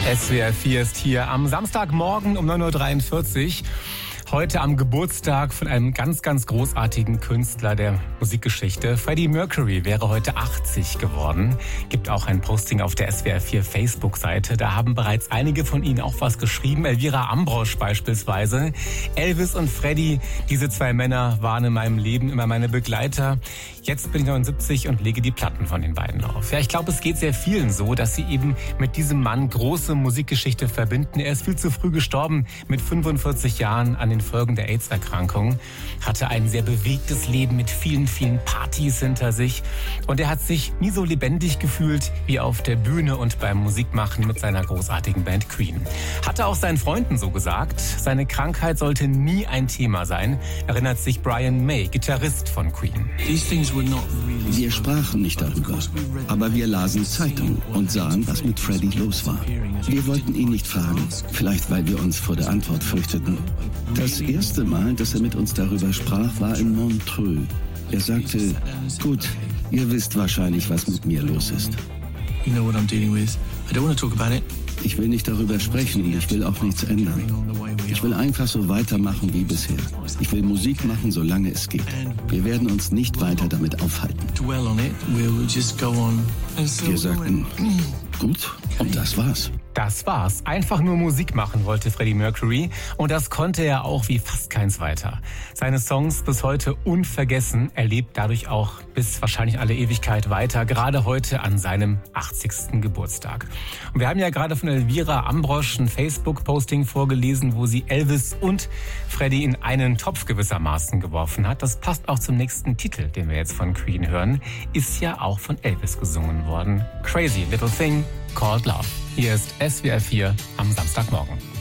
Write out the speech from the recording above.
SWR 4 ist hier am Samstagmorgen um 9.43 Uhr. Heute am Geburtstag von einem ganz, ganz großartigen Künstler der Musikgeschichte. Freddie Mercury wäre heute 80 geworden. Gibt auch ein Posting auf der SWR 4 Facebook-Seite. Da haben bereits einige von Ihnen auch was geschrieben. Elvira Ambrosch beispielsweise. Elvis und Freddie, diese zwei Männer waren in meinem Leben immer meine Begleiter. Jetzt bin ich 79 und lege die Platten von den beiden auf. Ja, ich glaube, es geht sehr vielen so, dass sie eben mit diesem Mann große Musikgeschichte verbinden. Er ist viel zu früh gestorben, mit 45 Jahren an den Folgen der AIDS-Erkrankung. Hatte ein sehr bewegtes Leben mit vielen, vielen Partys hinter sich. Und er hat sich nie so lebendig gefühlt wie auf der Bühne und beim Musikmachen mit seiner großartigen Band Queen. Hatte auch seinen Freunden so gesagt, seine Krankheit sollte nie ein Thema sein, erinnert sich Brian May, Gitarrist von Queen. Wir sprachen nicht darüber, aber wir lasen Zeitungen und sahen, was mit Freddie los war. Wir wollten ihn nicht fragen, vielleicht weil wir uns vor der Antwort fürchteten. Das erste Mal, dass er mit uns darüber sprach, war in Montreux. Er sagte, gut, ihr wisst wahrscheinlich, was mit mir los ist. Ich will nicht darüber sprechen und ich will auch nichts ändern. Ich will einfach so weitermachen wie bisher. Ich will Musik machen, solange es geht. Wir werden uns nicht weiter damit aufhalten. Wir sagten, gut, und das war's. Das war's. Einfach nur Musik machen wollte Freddie Mercury. Und das konnte er auch wie fast keins weiter. Seine Songs bis heute unvergessen. Er lebt dadurch auch bis wahrscheinlich alle Ewigkeit weiter. Gerade heute an seinem 80. Geburtstag. Und wir haben ja gerade von Elvira Ambrosch ein Facebook-Posting vorgelesen, wo sie Elvis und Freddie in einen Topf gewissermaßen geworfen hat. Das passt auch zum nächsten Titel, den wir jetzt von Queen hören. Ist ja auch von Elvis gesungen worden. Crazy Little Thing Called Love. Hier ist SWR 4 am Samstagmorgen.